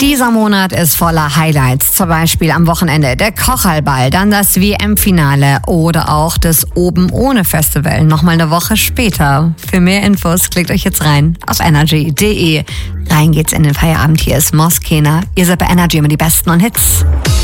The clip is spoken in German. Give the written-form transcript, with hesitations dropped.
Dieser Monat ist voller Highlights, zum Beispiel am Wochenende der Kocherlball, dann das WM-Finale oder auch das Oben ohne Festival, nochmal eine Woche später. Für mehr Infos klickt euch jetzt rein auf energy.de. Rein geht's in den Feierabend, hier ist Moskena. Ihr seid bei Energy immer die Besten und Hits.